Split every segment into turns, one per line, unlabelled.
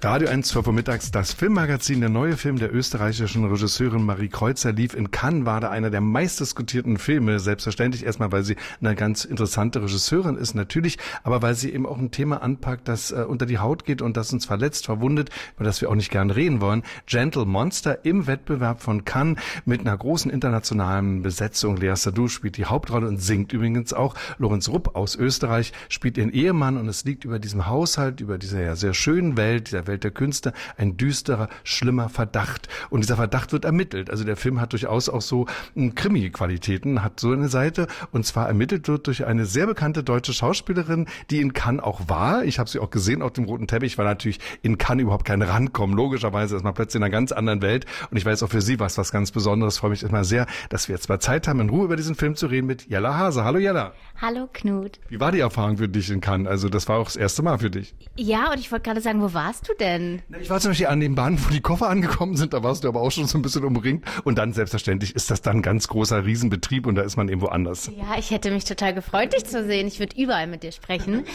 Radio 1, 12 Uhr mittags, das Filmmagazin. Der neue Film der österreichischen Regisseurin Marie Kreuzer lief in Cannes, war da einer der meistdiskutierten Filme. Selbstverständlich erstmal, weil sie eine ganz interessante Regisseurin ist, natürlich, aber weil sie eben auch ein Thema anpackt, das unter die Haut geht und das uns verletzt, verwundet, über das wir auch nicht gern reden wollen. Gentle Monster im Wettbewerb von Cannes mit einer großen internationalen Besetzung. Lea Seydoux spielt die Hauptrolle und singt übrigens auch. Lorenz Rupp aus Österreich spielt ihren Ehemann und es liegt über diesem Haushalt, über dieser ja sehr schönen Welt, dieser Welt der Künste, ein düsterer, schlimmer Verdacht. Und dieser Verdacht wird ermittelt. Also der Film hat durchaus auch so Krimi-Qualitäten, hat so eine Seite. Und zwar ermittelt wird durch eine sehr bekannte deutsche Schauspielerin, die in Cannes auch war. Ich habe sie auch gesehen auf dem roten Teppich, weil natürlich in Cannes überhaupt kein Rankommen. Logischerweise ist man plötzlich in einer ganz anderen Welt. Und ich weiß auch für sie was ganz Besonderes. Ich freue mich immer sehr, dass wir jetzt mal Zeit haben, in Ruhe über diesen Film zu reden mit Jella Hase. Hallo Jella.
Hallo Knut.
Wie war die Erfahrung für dich in Cannes? Also das war auch das erste Mal für dich.
Ja, und ich wollte gerade sagen, wo warst du denn?
Ich war zum Beispiel an dem Bahn, wo die Koffer angekommen sind, da warst du aber auch schon so ein bisschen umringt. Und dann selbstverständlich ist das dann ein ganz großer Riesenbetrieb und da ist man irgendwo anders.
Ja, ich hätte mich total gefreut, dich zu sehen. Ich würde überall mit dir sprechen.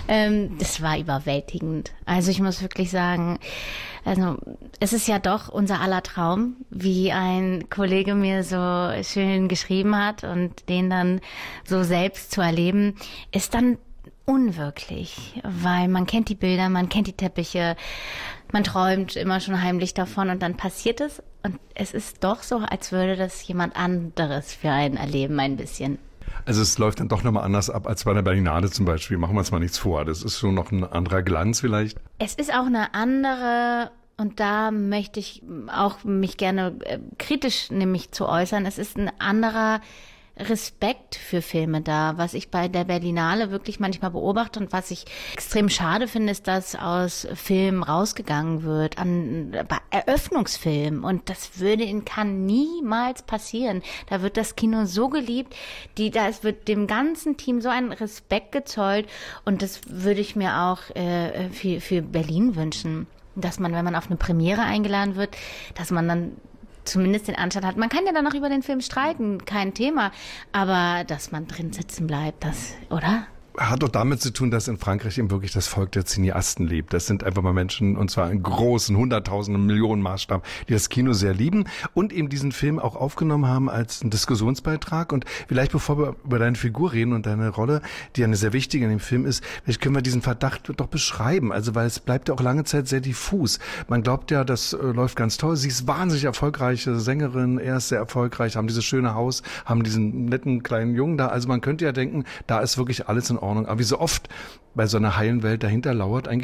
Das war überwältigend. Also ich muss wirklich sagen, also es ist ja doch unser aller Traum, wie ein Kollege mir so schön geschrieben hat, und den dann so selbst zu erleben, ist dann unwirklich, weil man kennt die Bilder, man kennt die Teppiche, man träumt immer schon heimlich davon und dann passiert es und es ist doch so, als würde das jemand anderes für einen erleben, ein bisschen.
Also es läuft dann doch nochmal anders ab als bei der Berlinale zum Beispiel. Machen wir uns mal nichts vor. Das ist schon noch ein anderer Glanz vielleicht.
Es ist auch eine andere, und da möchte ich auch mich gerne kritisch nämlich zu äußern, es ist ein anderer Respekt für Filme da. Was ich bei der Berlinale wirklich manchmal beobachte und was ich extrem schade finde, ist, dass aus Filmen rausgegangen wird, bei Eröffnungsfilmen. Und das würde in Cannes niemals passieren. Da wird das Kino so geliebt, es wird dem ganzen Team so ein Respekt gezollt. Und das würde ich mir auch für Berlin wünschen. Dass man, wenn man auf eine Premiere eingeladen wird, dass man dann zumindest den Anstand hat. Man kann ja dann noch über den Film streiten, kein Thema. Aber dass man drin sitzen bleibt, oder?
Hat doch damit zu tun, dass in Frankreich eben wirklich das Volk der Cineasten lebt. Das sind einfach mal Menschen, und zwar in großen, Hunderttausenden, Millionen Maßstab, die das Kino sehr lieben und eben diesen Film auch aufgenommen haben als einen Diskussionsbeitrag. Und vielleicht, bevor wir über deine Figur reden und deine Rolle, die eine sehr wichtige in dem Film ist, vielleicht können wir diesen Verdacht doch beschreiben. Also, weil es bleibt ja auch lange Zeit sehr diffus. Man glaubt ja, das läuft ganz toll. Sie ist wahnsinnig erfolgreiche Sängerin, er ist sehr erfolgreich, haben dieses schöne Haus, haben diesen netten kleinen Jungen da. Also man könnte ja denken, da ist wirklich alles in Ordnung. Aber wie so oft bei so einer heilen Welt dahinter lauert eigentlich